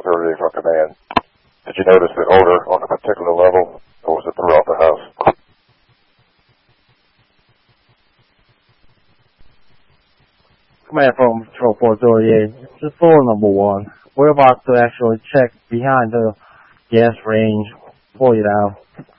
30 from command. Did you notice the odor on a particular level, or was it throughout the house? Command from Patrol 438. Just floor number 1. We're about to actually check behind the gas range. Pull it out.